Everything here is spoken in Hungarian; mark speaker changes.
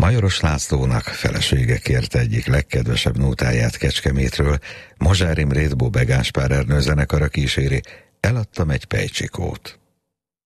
Speaker 1: Majoros Lászlónak felesége kérte egyik legkedvesebb nótáját Kecskemétről, Mazsár Imrét Bóbe Gáspár Ernő zenekara kíséri, Eladtam egy pejcsikót.